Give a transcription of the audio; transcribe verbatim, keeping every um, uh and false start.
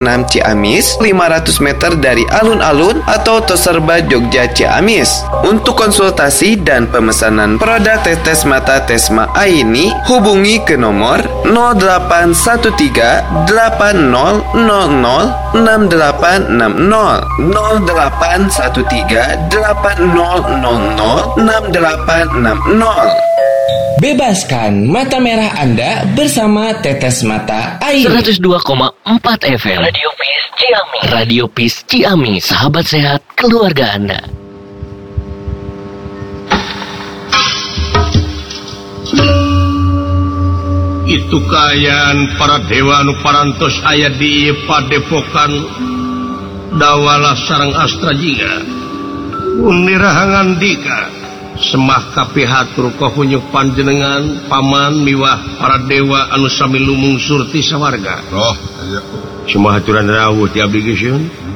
enam Ciamis, lima ratus meter dari alun-alun atau Toserba Jogja Ciamis. Untuk konsultasi dan pemesanan produk tetes mata Tesma Aini, hubungi ke nomor nol delapan satu tiga delapan nol nol nol enam delapan enam nol nol delapan satu tiga delapan nol nol nol enam delapan enam nol. Bebaskan mata merah Anda bersama Tetes Mata Aini. seratus dua koma empat F M Radio Peace Ciamis. Radio Peace Ciamis, sahabat sehat keluarga Anda. Itu kayaan para dewa nu parantos aya di padepokan dawalah sareng Astra Jingga. Unirahangan dika semah kapihatur kahunyuk panjenengan paman miwah para dewa anu sami lumung surti sawarga. Roh, aya. Semah haturan rawuh ti abdi geus.